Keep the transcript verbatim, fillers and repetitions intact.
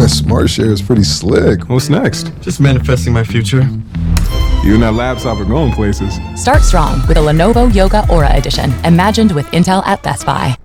Smart Share is pretty slick. What's next? Just manifesting my future. You and that laptop are going places. Start strong with a Lenovo Yoga Aura Edition, imagined with Intel at Best Buy.